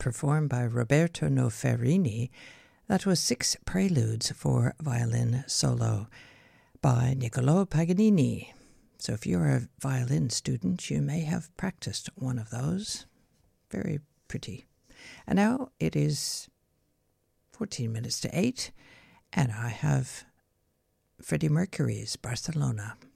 performed by Roberto Noferrini. That was 6 preludes for violin solo by Niccolò Paganini. So if you're a violin student, you may have practiced one of those. Very pretty. And now it is 14 minutes to 8, and I have Freddie Mercury's Barcelona.